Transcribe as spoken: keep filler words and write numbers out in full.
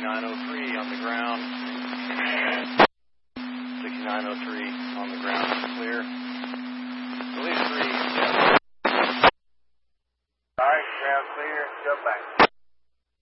sixty-nine oh three on the ground. sixty-nine oh three on the ground. Clear. Release three. All right, ground clear. Jump back.